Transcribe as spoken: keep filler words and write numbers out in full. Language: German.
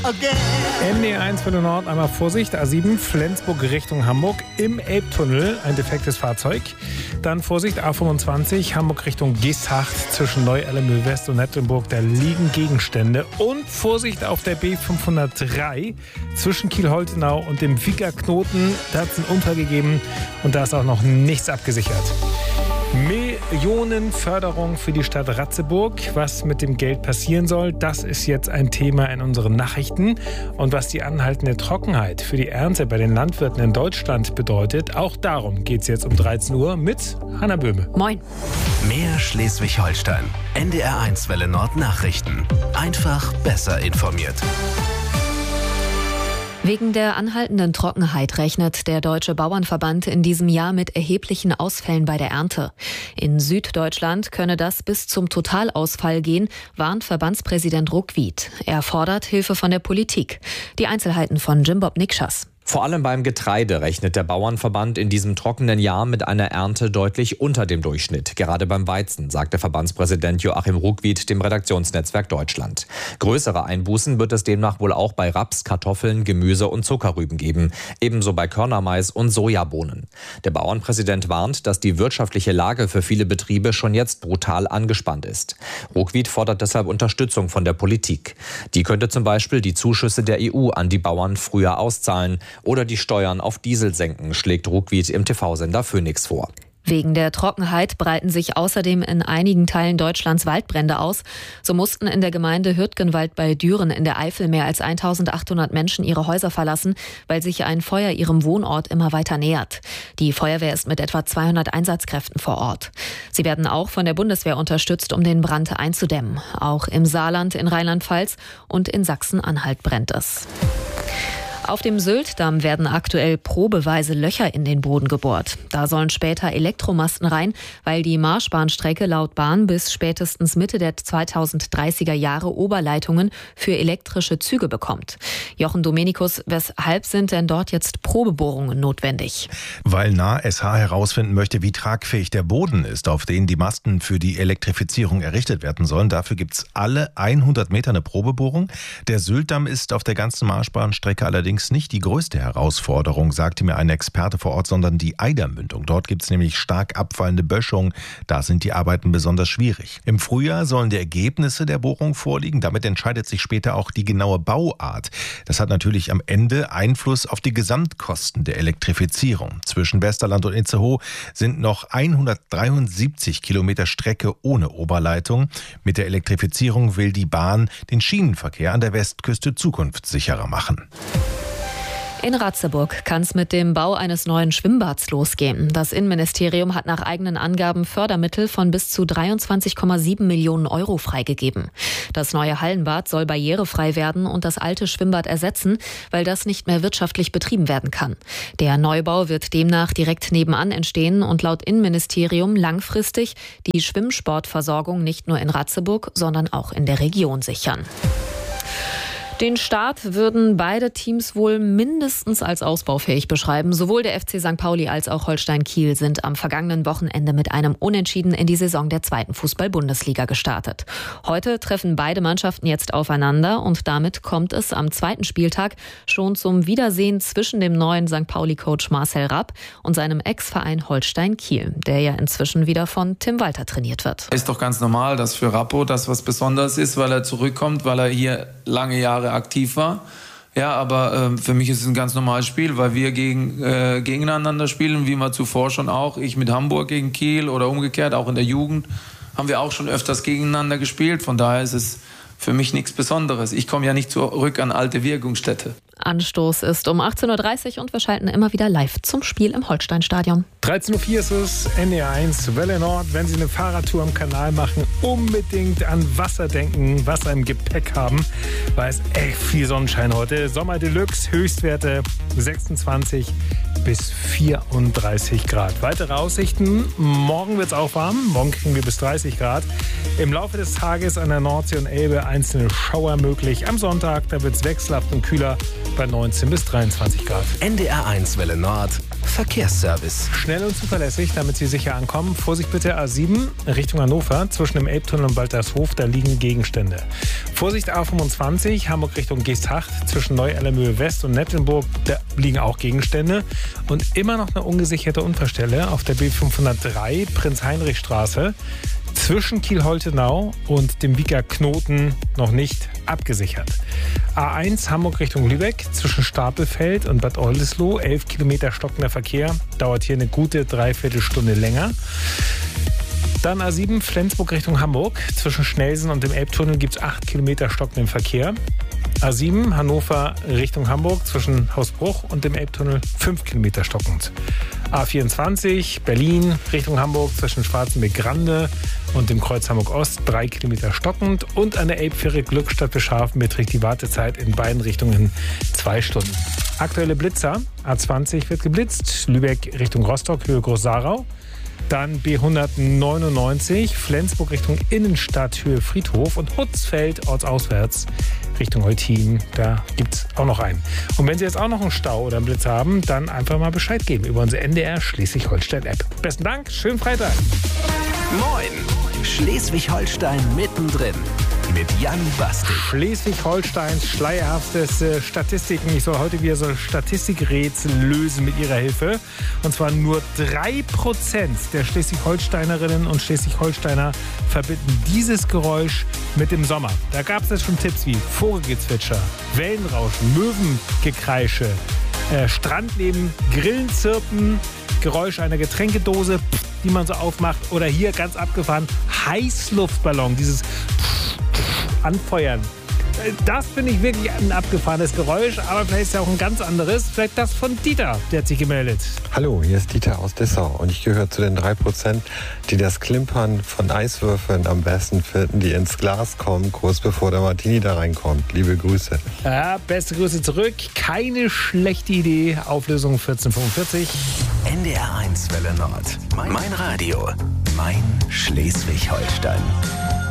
M D R eins Welle Nord, einmal Vorsicht, A sieben, Flensburg Richtung Hamburg, im Elbtunnel ein defektes Fahrzeug. Dann Vorsicht, A fünfundzwanzig, Hamburg Richtung Geesthacht, zwischen Neu-Ellemühl West und Nettelburg, da liegen Gegenstände. Und Vorsicht auf der B fünfhundertdrei, zwischen Kiel-Holtenau und dem Wieger-Knoten, da hat es einen Unfall gegeben und da ist auch noch nichts abgesichert. Millionenförderung für die Stadt Ratzeburg. Was mit dem Geld passieren soll, das ist jetzt ein Thema in unseren Nachrichten. Und was die anhaltende Trockenheit für die Ernte bei den Landwirten in Deutschland bedeutet, auch darum geht es jetzt um dreizehn Uhr mit Hanna Böhme. Moin. Mehr Schleswig-Holstein. N D R eins Welle Nord Nachrichten. Einfach besser informiert. Wegen der anhaltenden Trockenheit rechnet der Deutsche Bauernverband in diesem Jahr mit erheblichen Ausfällen bei der Ernte. In Süddeutschland könne das bis zum Totalausfall gehen, warnt Verbandspräsident Ruckwied. Er fordert Hilfe von der Politik. Die Einzelheiten von Jim-Bob Nikschas. Vor allem beim Getreide rechnet der Bauernverband in diesem trockenen Jahr mit einer Ernte deutlich unter dem Durchschnitt. Gerade beim Weizen, sagte Verbandspräsident Joachim Ruckwied dem Redaktionsnetzwerk Deutschland. Größere Einbußen wird es demnach wohl auch bei Raps, Kartoffeln, Gemüse und Zuckerrüben geben. Ebenso bei Körnermais und Sojabohnen. Der Bauernpräsident warnt, dass die wirtschaftliche Lage für viele Betriebe schon jetzt brutal angespannt ist. Ruckwied fordert deshalb Unterstützung von der Politik. Die könnte zum Beispiel die Zuschüsse der E U an die Bauern früher auszahlen oder die Steuern auf Diesel senken, schlägt Ruckwied im T V-Sender Phoenix vor. Wegen der Trockenheit breiten sich außerdem in einigen Teilen Deutschlands Waldbrände aus. So mussten in der Gemeinde Hürtgenwald bei Düren in der Eifel mehr als eintausendachthundert Menschen ihre Häuser verlassen, weil sich ein Feuer ihrem Wohnort immer weiter nähert. Die Feuerwehr ist mit etwa zweihundert Einsatzkräften vor Ort. Sie werden auch von der Bundeswehr unterstützt, um den Brand einzudämmen. Auch im Saarland, in Rheinland-Pfalz und in Sachsen-Anhalt brennt es. Auf dem Sylt-Damm werden aktuell probeweise Löcher in den Boden gebohrt. Da sollen später Elektromasten rein, weil die Marschbahnstrecke laut Bahn bis spätestens Mitte der zweitausenddreißiger Jahre Oberleitungen für elektrische Züge bekommt. Jochen Dominikus, weshalb sind denn dort jetzt Probebohrungen notwendig? Weil N A S H herausfinden möchte, wie tragfähig der Boden ist, auf den die Masten für die Elektrifizierung errichtet werden sollen. Dafür gibt es alle hundert Meter eine Probebohrung. Der Sylt-Damm ist auf der ganzen Marschbahnstrecke allerdings nicht die größte Herausforderung, sagte mir ein Experte vor Ort, sondern die Eidermündung. Dort gibt es nämlich stark abfallende Böschungen. Da sind die Arbeiten besonders schwierig. Im Frühjahr sollen die Ergebnisse der Bohrung vorliegen. Damit entscheidet sich später auch die genaue Bauart. Das hat natürlich am Ende Einfluss auf die Gesamtkosten der Elektrifizierung. Zwischen Westerland und Itzehoe sind noch hundertdreiundsiebzig Kilometer Strecke ohne Oberleitung. Mit der Elektrifizierung will die Bahn den Schienenverkehr an der Westküste zukunftssicherer machen. In Ratzeburg kann es mit dem Bau eines neuen Schwimmbads losgehen. Das Innenministerium hat nach eigenen Angaben Fördermittel von bis zu dreiundzwanzig Komma sieben Millionen Euro freigegeben. Das neue Hallenbad soll barrierefrei werden und das alte Schwimmbad ersetzen, weil das nicht mehr wirtschaftlich betrieben werden kann. Der Neubau wird demnach direkt nebenan entstehen und laut Innenministerium langfristig die Schwimmsportversorgung nicht nur in Ratzeburg, sondern auch in der Region sichern. Den Start würden beide Teams wohl mindestens als ausbaufähig beschreiben. Sowohl der F C Sankt Pauli als auch Holstein Kiel sind am vergangenen Wochenende mit einem Unentschieden in die Saison der zweiten Fußball-Bundesliga gestartet. Heute treffen beide Mannschaften jetzt aufeinander und damit kommt es am zweiten Spieltag schon zum Wiedersehen zwischen dem neuen Sankt Pauli-Coach Marcel Rapp und seinem Ex-Verein Holstein Kiel, der ja inzwischen wieder von Tim Walter trainiert wird. Ist doch ganz normal, dass für Rappo das was Besonderes ist, weil er zurückkommt, weil er hier lange Jahre aktiv war. Ja, aber äh, für mich ist es ein ganz normales Spiel, weil wir gegen, äh, gegeneinander spielen, wie wir zuvor schon auch. Ich mit Hamburg gegen Kiel oder umgekehrt, auch in der Jugend haben wir auch schon öfters gegeneinander gespielt. Von daher ist es für mich nichts Besonderes. Ich komme ja nicht zurück an alte Wirkungsstätte. Anstoß ist um achtzehn Uhr dreißig und wir schalten immer wieder live zum Spiel im Holsteinstadion. dreizehn Uhr vier ist es, N D R eins, Welle Nord. Wenn Sie eine Fahrradtour am Kanal machen, unbedingt an Wasser denken, Wasser im Gepäck haben, weil es echt viel Sonnenschein heute. Sommer Deluxe, Höchstwerte sechsundzwanzig bis vierunddreißig Grad. Weitere Aussichten, morgen wird es auch warm, morgen kriegen wir bis dreißig Grad. Im Laufe des Tages an der Nordsee und Elbe einzelne Schauer möglich. Am Sonntag, da wird es wechselhaft und kühler bei neunzehn bis dreiundzwanzig Grad. N D R eins Welle Nord. Verkehrsservice. Schnell und zuverlässig, damit Sie sicher ankommen. Vorsicht bitte, A sieben Richtung Hannover, zwischen dem Elbtunnel und Baltershof, da liegen Gegenstände. Vorsicht A fünfundzwanzig, Hamburg Richtung Geesthacht, zwischen Neu-Ellermühe West und Nettelburg, da liegen auch Gegenstände. Und immer noch eine ungesicherte Unfallstelle auf der B fünfhundertdrei, Prinz-Heinrich-Straße, zwischen Kiel-Holtenau und dem Wieker Knoten noch nicht abgesichert. A eins Hamburg Richtung Lübeck, zwischen Stapelfeld und Bad Oldesloe, elf Kilometer stockender Verkehr, dauert hier eine gute Dreiviertelstunde länger. Dann A sieben Flensburg Richtung Hamburg, zwischen Schnelsen und dem Elbtunnel gibt es acht Kilometer stockenden Verkehr. A sieben Hannover Richtung Hamburg, zwischen Hausbruch und dem Elbtunnel fünf Kilometer stockend. A vierundzwanzig Berlin Richtung Hamburg, zwischen Schwarzenberg-Grande und dem Kreuz Hamburg-Ost drei Kilometer stockend. Und an der Elbfähre Glückstadt Beschafen beträgt die Wartezeit in beiden Richtungen zwei Stunden. Aktuelle Blitzer. A zwanzig wird geblitzt, Lübeck Richtung Rostock, Höhe Groß-Sarau. Dann B hundertneunundneunzig, Flensburg Richtung Innenstadt, Höhe Friedhof und Hutzfeld ortsauswärts Richtung Eutin. Da gibt es auch noch einen. Und wenn Sie jetzt auch noch einen Stau oder einen Blitz haben, dann einfach mal Bescheid geben über unsere N D R Schleswig-Holstein-App. Besten Dank, schönen Freitag. Moin, Schleswig-Holstein mittendrin mit Jan Bastel. Schleswig-Holsteins schleierhafteste Statistiken. Ich soll heute wieder so ein Statistikrätsel lösen mit Ihrer Hilfe. Und zwar nur drei Prozent der Schleswig-Holsteinerinnen und Schleswig-Holsteiner verbinden dieses Geräusch mit dem Sommer. Da gab es jetzt schon Tipps wie Vogelgezwitscher, Wellenrauschen, Möwengekreische, äh, Strandleben, Grillenzirpen, Geräusch einer Getränkedose, die man so aufmacht. Oder hier ganz abgefahren, Heißluftballon, dieses Anfeuern. Das finde ich wirklich ein abgefahrenes Geräusch, aber vielleicht ist ja auch ein ganz anderes. Vielleicht das von Dieter, der hat sich gemeldet. Hallo, hier ist Dieter aus Dessau und ich gehöre zu den drei Prozent, die das Klimpern von Eiswürfeln am besten finden, die ins Glas kommen, kurz bevor der Martini da reinkommt. Liebe Grüße. Ja, beste Grüße zurück. Keine schlechte Idee. Auflösung vierzehn fünfundvierzig. N D R eins Welle Nord. Mein Radio. Mein Schleswig-Holstein.